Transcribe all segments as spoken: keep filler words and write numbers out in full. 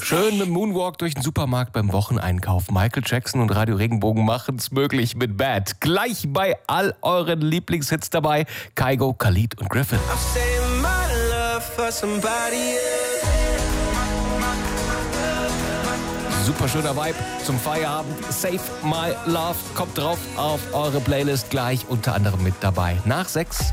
Schön mit Moonwalk durch den Supermarkt beim Wocheneinkauf. Michael Jackson und Radio Regenbogen machen es möglich mit Bad. Gleich bei all euren Lieblingshits dabei. Kygo, Khalid und Griffin. Super schöner Vibe zum Feierabend. Save My Love. Kommt drauf auf eure Playlist. Gleich unter anderem mit dabei. Nach sechs.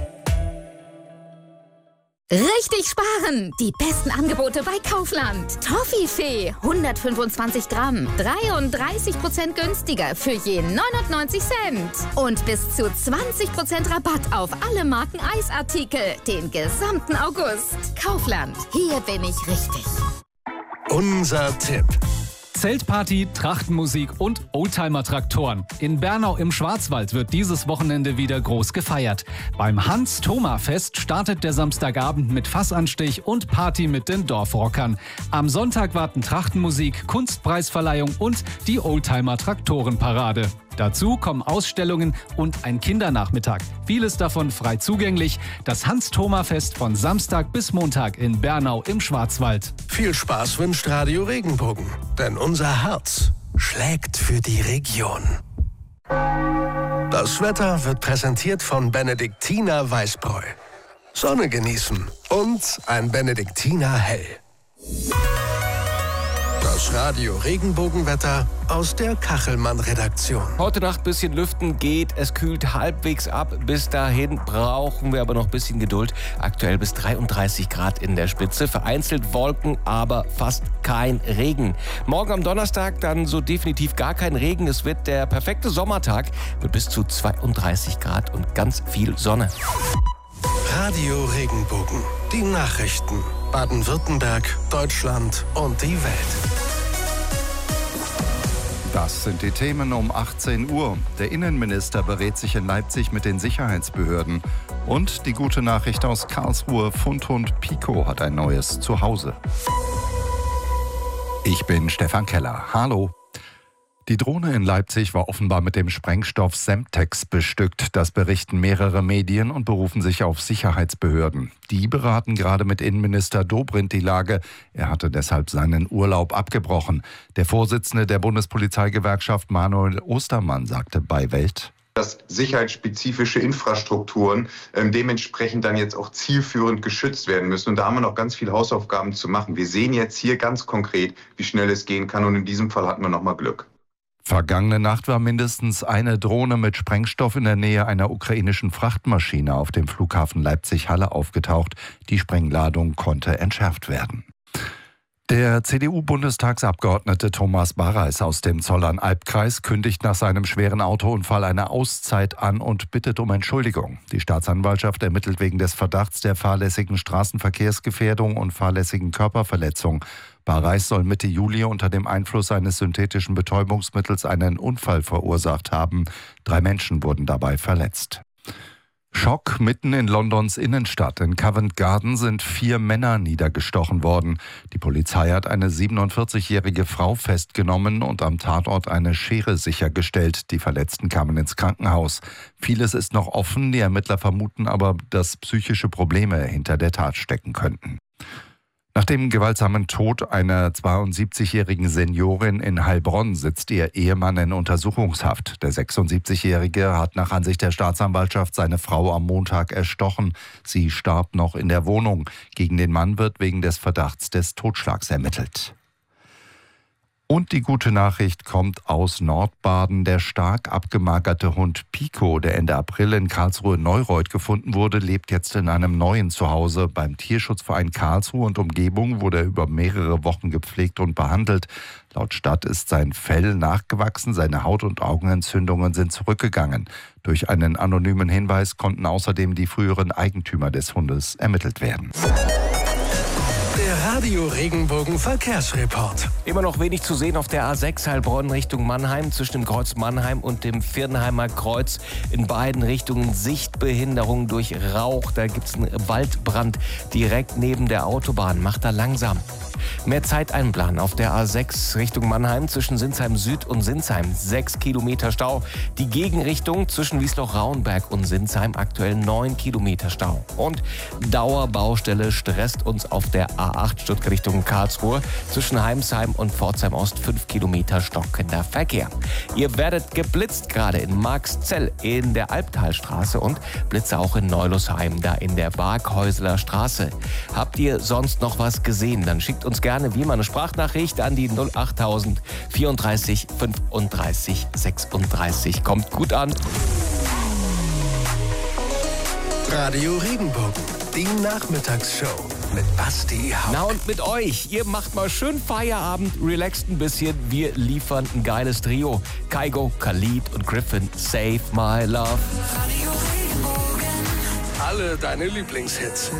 Richtig sparen! Die besten Angebote bei Kaufland. Toffifee, hundertfünfundzwanzig Gramm, dreiunddreißig Prozent günstiger für je neunundneunzig Cent. Und bis zu zwanzig Prozent Rabatt auf alle Marken Eisartikel den gesamten August. Kaufland, hier bin ich richtig. Unser Tipp. Zeltparty, Trachtenmusik und Oldtimer-Traktoren. In Bernau im Schwarzwald wird dieses Wochenende wieder groß gefeiert. Beim Hans-Thoma-Fest startet der Samstagabend mit Fassanstich und Party mit den Dorfrockern. Am Sonntag warten Trachtenmusik, Kunstpreisverleihung und die Oldtimer-Traktorenparade. Dazu kommen Ausstellungen und ein Kindernachmittag. Vieles davon frei zugänglich. Das Hans-Thoma-Fest von Samstag bis Montag in Bernau im Schwarzwald. Viel Spaß wünscht Radio Regenbogen, denn unser Herz schlägt für die Region. Das Wetter wird präsentiert von Benediktiner Weißbräu. Sonne genießen und ein Benediktiner Hell. Das Radio Regenbogenwetter aus der Kachelmann-Redaktion. Heute Nacht ein bisschen lüften geht, es kühlt halbwegs ab. Bis dahin brauchen wir aber noch ein bisschen Geduld. Aktuell bis dreiunddreißig Grad in der Spitze. Vereinzelt Wolken, aber fast kein Regen. Morgen am Donnerstag dann so definitiv gar kein Regen. Es wird der perfekte Sommertag mit bis zu zweiunddreißig Grad und ganz viel Sonne. Radio Regenbogen. Die Nachrichten. Baden-Württemberg, Deutschland und die Welt. Das sind die Themen um achtzehn Uhr. Der Innenminister berät sich in Leipzig mit den Sicherheitsbehörden. Und die gute Nachricht aus Karlsruhe, Fundhund Pico hat ein neues Zuhause. Ich bin Stefan Keller. Hallo. Die Drohne in Leipzig war offenbar mit dem Sprengstoff Semtex bestückt. Das berichten mehrere Medien und berufen sich auf Sicherheitsbehörden. Die beraten gerade mit Innenminister Dobrindt die Lage. Er hatte deshalb seinen Urlaub abgebrochen. Der Vorsitzende der Bundespolizeigewerkschaft Manuel Ostermann sagte bei Welt: dass sicherheitsspezifische Infrastrukturen ähm, dementsprechend dann jetzt auch zielführend geschützt werden müssen. Und da haben wir noch ganz viele Hausaufgaben zu machen. Wir sehen jetzt hier ganz konkret, wie schnell es gehen kann. Und in diesem Fall hatten wir noch mal Glück. Vergangene Nacht war mindestens eine Drohne mit Sprengstoff in der Nähe einer ukrainischen Frachtmaschine auf dem Flughafen Leipzig-Halle aufgetaucht. Die Sprengladung konnte entschärft werden. Der C D U-Bundestagsabgeordnete Thomas Barreis aus dem Zollern-Albkreis kündigt nach seinem schweren Autounfall eine Auszeit an und bittet um Entschuldigung. Die Staatsanwaltschaft ermittelt wegen des Verdachts der fahrlässigen Straßenverkehrsgefährdung und fahrlässigen Körperverletzung. Barreis soll Mitte Juli unter dem Einfluss eines synthetischen Betäubungsmittels einen Unfall verursacht haben. Drei Menschen wurden dabei verletzt. Schock mitten in Londons Innenstadt. In Covent Garden sind vier Männer niedergestochen worden. Die Polizei hat eine siebenundvierzigjährige Frau festgenommen und am Tatort eine Schere sichergestellt. Die Verletzten kamen ins Krankenhaus. Vieles ist noch offen. Die Ermittler vermuten aber, dass psychische Probleme hinter der Tat stecken könnten. Nach dem gewaltsamen Tod einer zweiundsiebzigjährigen Seniorin in Heilbronn sitzt ihr Ehemann in Untersuchungshaft. Der sechsundsiebzigjährige hat nach Ansicht der Staatsanwaltschaft seine Frau am Montag erstochen. Sie starb noch in der Wohnung. Gegen den Mann wird wegen des Verdachts des Totschlags ermittelt. Und die gute Nachricht kommt aus Nordbaden. Der stark abgemagerte Hund Pico, der Ende April in Karlsruhe-Neureuth gefunden wurde, lebt jetzt in einem neuen Zuhause. Beim Tierschutzverein Karlsruhe und Umgebung wurde er über mehrere Wochen gepflegt und behandelt. Laut Stadt ist sein Fell nachgewachsen, seine Haut- und Augenentzündungen sind zurückgegangen. Durch einen anonymen Hinweis konnten außerdem die früheren Eigentümer des Hundes ermittelt werden. Der Radio Regenbogen Verkehrsreport. Immer noch wenig zu sehen auf der A sechs Heilbronn Richtung Mannheim, zwischen dem Kreuz Mannheim und dem Virdenheimer Kreuz. In beiden Richtungen Sichtbehinderung durch Rauch. Da gibt es einen Waldbrand direkt neben der Autobahn. Macht da langsam. Mehr Zeit einplanen auf der A sechs Richtung Mannheim zwischen Sinsheim Süd und Sinsheim. sechs Kilometer Stau. Die Gegenrichtung zwischen Wiesloch-Rauenberg und Sinsheim aktuell neun Kilometer Stau. Und Dauerbaustelle stresst uns auf der A acht Stuttgart Richtung Karlsruhe zwischen Heimsheim und Pforzheim Ost fünf Kilometer stockender Verkehr. Ihr werdet geblitzt gerade in Marxzell in der Albtalstraße und Blitze auch in Neulosheim, da in der Waghäuseler Straße. Habt ihr sonst noch was gesehen? Dann schickt uns gerne wie immer eine Sprachnachricht an die null achttausend vierunddreißig fünfunddreißig sechsunddreißig. Kommt gut an. Radio Regenbogen, die Nachmittagsshow mit Basti Hauck. Na und mit euch, ihr macht mal schön Feierabend, relaxt ein bisschen. Wir liefern ein geiles Trio. Kygo, Khalid und Griffin, Save My Love. Alle deine Lieblingshits.